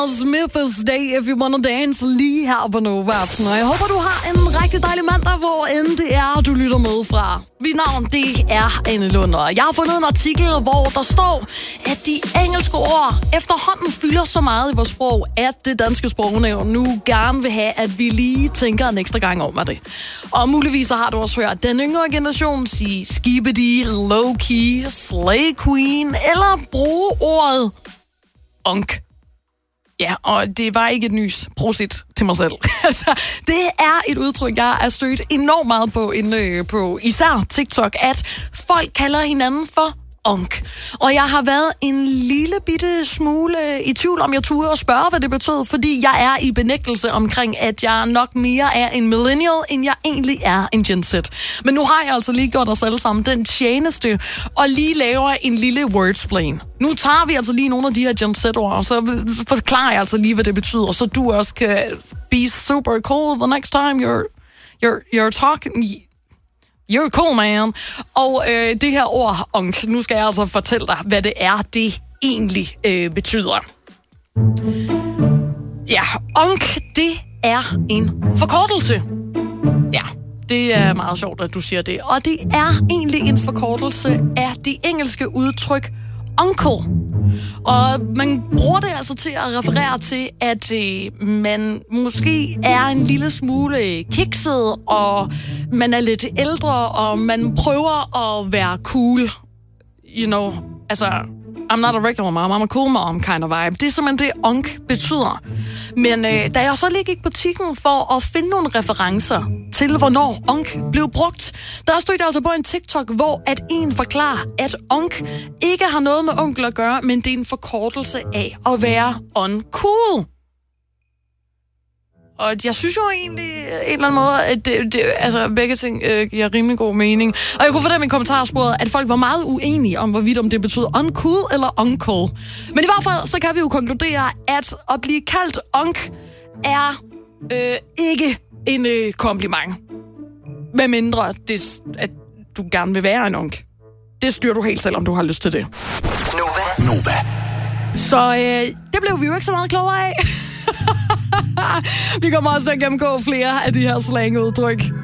Smith's Day If You Wanna Dance lige her på Nova Aften. Og jeg håber, du har en rigtig dejlig mandag, hvor end det er, du lytter med fra. Mit navn, det er Anne Lund, og jeg har fundet en artikel, hvor der står, at de engelske ord efterhånden fylder så meget i vores sprog, at det danske sprognævn nu gerne vil have, at vi lige tænker en ekstra gang om det. Og muligvis så har du også hørt den yngre generation sige skibidi, low-key, slay queen, eller bruge ordet onk. Ja, og det var ikke et nys. Prosit til mig selv. Det er et udtryk, jeg er stødt enormt meget på inde på især TikTok, at folk kalder hinanden for onk. Og jeg har været en lille bitte smule i tvivl om, jeg turde at spørge, hvad det betød, fordi jeg er i benægtelse omkring, at jeg nok mere er en millennial, end jeg egentlig er en Gen Z. Men nu har jeg altså lige gjort os alle sammen den tjeneste, og lige laver en lille wordsplain. Nu tager vi altså lige nogle af de her Gen Z-ord, og så forklarer jeg altså lige, hvad det betyder, så du også kan be super cool the next time you're talking. You're cool, man. Og det her ord, onk, nu skal jeg altså fortælle dig, hvad det er, det egentlig betyder. Ja, onk, det er en forkortelse. Ja, det er meget sjovt, at du siger det. Og det er egentlig en forkortelse af det engelske udtryk uncle. Og man bruger det altså til at referere til, at man måske er en lille smule kikset, og man er lidt ældre, og man prøver at være cool. You know, altså, I'm not a regular mom, I'm a cool mom kind of vibe. Det er simpelthen det, onk betyder. Men da jeg så lige gik på tikken for at finde nogle referencer til, hvornår onk blev brugt, der stod jeg altså på en TikTok, hvor at en forklarer, at onk ikke har noget med onkel at gøre, men det er en forkortelse af at være uncool. Og jeg synes jo egentlig en eller anden måde, at altså begge ting giver rimelig god mening. Og jeg kunne fornemme i kommentarsporet, at folk var meget uenige om, hvorvidt om det betyder uncool eller uncle. Men i hvert fald, så kan vi jo konkludere, at at blive kaldt onk er ikke en kompliment. Hvad mindre, at du gerne vil være en onk. Det styrer du helt selv, om du har lyst til det. Nova. Så det blev vi jo ikke så meget klogere af. Vi kommer også til at gennemgå flere af de her slangudtryk.